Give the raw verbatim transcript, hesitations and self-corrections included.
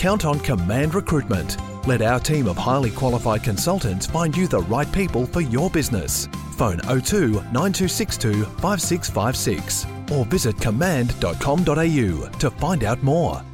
count on Command Recruitment. Let our team of highly qualified consultants find you the right people for your business. Phone oh two nine two six two five six five six or visit command dot com dot a u to find out more.